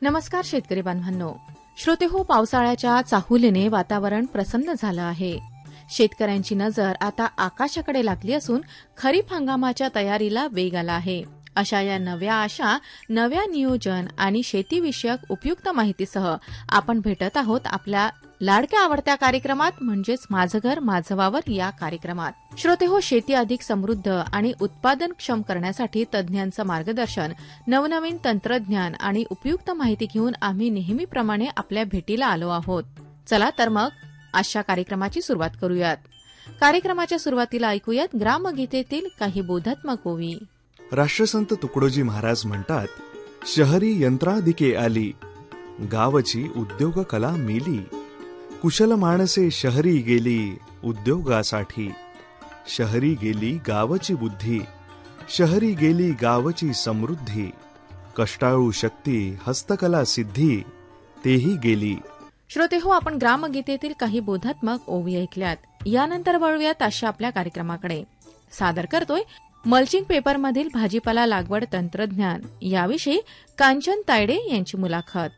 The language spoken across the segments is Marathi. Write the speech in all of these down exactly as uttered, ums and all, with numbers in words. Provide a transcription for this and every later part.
नमस्कार शेतकरी बांधवांनो. श्रोतेहो, पावसाळ्याच्या चाहुलीने वातावरण प्रसन्न झालं आहे. शेतकऱ्यांची नजर आता आकाशाकडे लागली असून खरीप हंगामाच्या तयारीला वेग आला आहे. अशा या नव्या आशा, नव्या नियोजन आणि शेतीविषयक उपयुक्त माहितीसह आपण भेटत आहोत आपल्या लाडक्या आवडत्या कार्यक्रमात, म्हणजेच माझं घर माझं वावर या कार्यक्रमात. श्रोतेहो, शेती अधिक समृद्ध आणि उत्पादनक्षम करण्यासाठी तज्ज्ञांचं मार्गदर्शन, नवनवीन तंत्रज्ञान आणि उपयुक्त माहिती घेऊन आम्ही नेहमीप्रमाणे आपल्या भेटीला आलो आहोत. चला तर मग आजच्या कार्यक्रमाची सुरुवात करूयात. कार्यक्रमाच्या सुरुवातीला ऐकूयात ग्रामगीतेतील काही बोधात्मक ओवी. राष्ट्रसंत तुकडोजी महाराज म्हणतात, शहरी यंत्राधिके आली, गावची उद्योग कला मेली. कुशल माणसे शहरी गेली, उद्योगासाठी. शहरी गेली गावची बुद्धी, शहरी गेली गावची समृद्धी. कष्टाळू शक्ती, हस्तकला सिद्धी, तेही गेली. श्रोतेहो, आपण ग्रामगीतेतील काही बोधात्मक ओवी ऐकल्यात. यानंतर वळूयात अशा आपल्या कार्यक्रमाकडे. सादर करतोय मल्चिंग पेपरमधील भाजीपाला लागवड तंत्रज्ञान याविषयी कांचन तायडे यांची मुलाखत.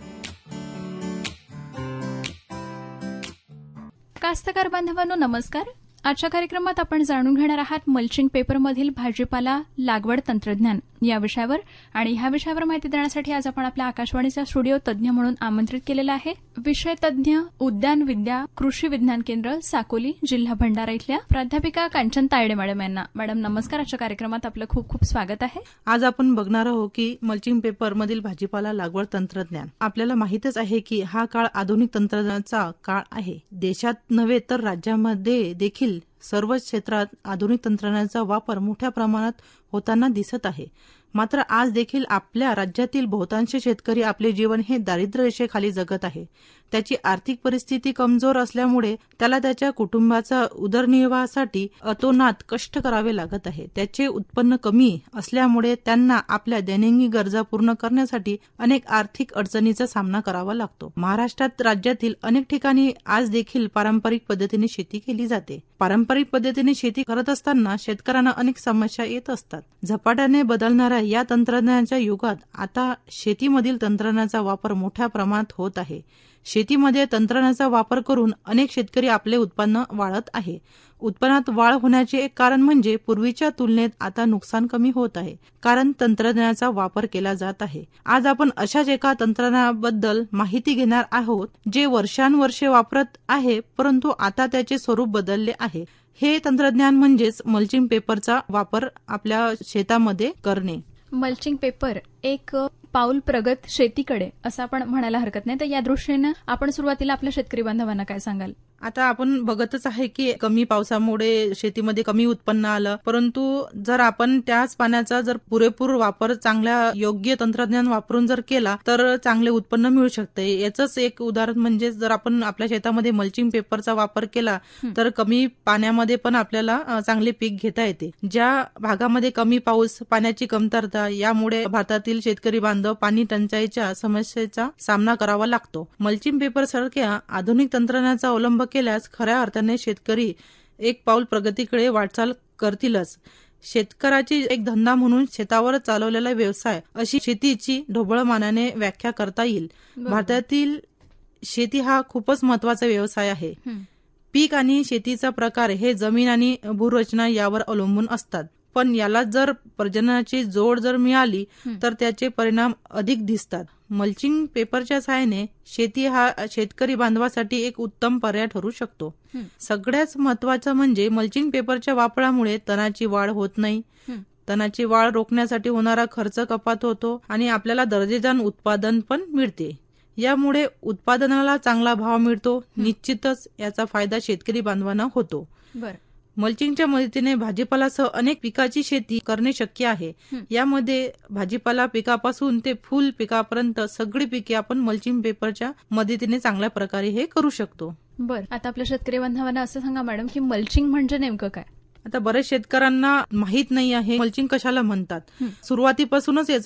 कास्तकार बांधवांनो, नमस्कार. आजच्या कार्यक्रमात आपण जाणून घेणार आहात मल्चिंग पेपरमधील भाजीपाला लागवड तंत्रज्ञान या विषयावर. आणि ह्या विषयावर माहिती देण्यासाठी आज आपण आपल्या आकाशवाणीचा स्टुडिओ तज्ज्ञ म्हणून आमंत्रित केलेला आहे. विषय तज्ज्ञ, उद्यान विद्या कृषी विज्ञान केंद्र, साकोली, जिल्हा भंडारा इथल्या प्राध्यापिका कांचन तायडे मॅडम यांना. मॅडम नमस्कार. आजच्या कार्यक्रमात आपलं खूप खूप स्वागत आहे. आज आपण बघणार आहोत की मल्चिंग पेपर मधील भाजीपाला लागवड तंत्रज्ञान. आपल्याला माहितच आहे की हा काळ आधुनिक तंत्रज्ञानाचा काळ आहे. देशात नव्हे तर राज्यामध्ये देखील सर्वच क्षेत्रात आधुनिक तंत्रज्ञानाचा वापर मोठ्या प्रमाणात होताना दिसत आहे. मात्र आज देखील आपल्या राज्यातील बहुतांश शेतकरी आपले जीवन हे दारिद्र्य रेषेखाली जगत आहे. त्याची आर्थिक परिस्थिती कमजोर असल्यामुळे त्याला त्याच्या कुटुंबाचा उदरनिर्वाहासाठी अतोनात कष्ट करावे लागत आहे. त्याचे उत्पन्न कमी असल्यामुळे त्यांना आपल्या दैनंदिन गरजा पूर्ण करण्यासाठी अनेक आर्थिक अडचणीचा सामना करावा लागतो. महाराष्ट्रात राज्यातील अनेक ठिकाणी आज देखील पारंपरिक पद्धतीने शेती केली जाते. पारंपरिक पद्धतीने शेती करत असताना शेतकऱ्यांना अनेक समस्या येत असतात. झपाट्याने बदलणाऱ्या या तंत्रज्ञानाच्या युगात आता शेतीमधील तंत्रज्ञानाचा वापर मोठ्या प्रमाणात होत आहे. शेतीमध्ये तंत्रज्ञानाचा वापर करून अनेक शेतकरी आपले उत्पन्न वाढत आहे. उत्पन्नात वाढ होण्याचे एक कारण म्हणजे पूर्वीच्या तुलनेत आता नुकसान कमी होत आहे, कारण तंत्रज्ञानाचा वापर केला जात आहे. आज आपण अशाच एका तंत्रज्ञानाबद्दल माहिती घेणार आहोत जे वर्षानुवर्षे वापरत आहे, परंतु आता त्याचे स्वरूप बदलले आहे. हे तंत्रज्ञान म्हणजेच मल्चिंग पेपरचा वापर आपल्या शेतामध्ये करणे. मल्चिंग पेपर एक पाऊल प्रगत शेतीकडे असं आपण म्हणायला हरकत नाही. तर या दृष्टीने आपण सुरुवातीला आपल्या शेतकरी बांधवांना काय सांगाल? आता आपण बघतच आहे की कमी पावसामुळे शेतीमध्ये कमी उत्पन्न आलं, परंतु जर आपण त्याच पाण्याचा जर पुरेपूर वापर चांगल्या योग्य तंत्रज्ञान वापरून जर केला तर चांगले उत्पन्न मिळू शकते. याचंच एक उदाहरण म्हणजे जर आपण आपल्या शेतामध्ये मल्चिंग पेपरचा वापर केला तर कमी पाण्यामध्ये पण आपल्याला चांगले पीक घेता येते. ज्या भागामध्ये कमी पाऊस, पाण्याची कमतरता यामुळे भारतातील शेतकरी बांधव पाणी टंचाईच्या समस्येचा सामना करावा लागतो. मल्चिंग पेपर सारख्या आधुनिक तंत्रज्ञानाचा अवलंब केल्यास खऱ्या अर्थाने शेतकरी एक पाऊल प्रगतीकडे वाटचाल करतीलच. शेतकऱ्याची एक धंदा म्हणून शेतावर चालवलेला व्यवसाय अशी शेतीची ढोबळमानाने व्याख्या करता येईल. भारतातील शेती हा खूपच महत्वाचा व्यवसाय आहे. पीक आणि शेतीचा प्रकार हे जमीन आणि भूरचना यावर अवलंबून असतात. पण याला जर प्रजननाची जोड जर मिळाली तर त्याचे परिणाम अधिक दिसतात. मल्चिंग पेपरच्या सहाय्याने शेती हा शेतकरी बांधवासाठी एक उत्तम पर्याय ठरू शकतो. सगळ्यात महत्वाचं म्हणजे मल्चिंग पेपरच्या वापरामुळे तणाची वाढ होत नाही. तणाची वाढ रोखण्यासाठी होणारा खर्च कपात होतो आणि आपल्याला दर्जेदार उत्पादन पण मिळते. यामुळे उत्पादनाला चांगला भाव मिळतो. निश्चितच याचा फायदा शेतकरी बांधवांना होतो. बरं. मल्चिंगच्या मदतीने भाजीपालासह अनेक पिकाची शेती करणे शक्य आहे. यामध्ये भाजीपाला पिकापासून ते फूल पिकापर्यंत सगळी पिके आपण मल्चिंग पेपरच्या मदतीने चांगल्या प्रकारे हे करू शकतो. बरं, आता आपल्या शेतकरी बांधवांना असं सांगा मॅडम की मल्चिंग म्हणजे नेमकं काय? आता बरेच शेतकऱ्यांना माहित नाही आहे मल्चिंग कशाला म्हणतात. सुरुवातीपासूनच याचा